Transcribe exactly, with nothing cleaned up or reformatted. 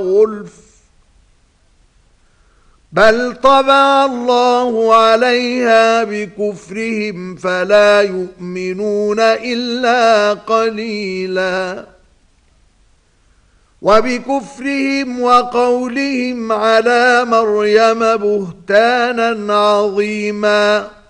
غلف بل طبع الله عليها بكفرهم فلا يؤمنون إلا قليلا وبكفرهم وقولهم على مريم بهتانا عظيما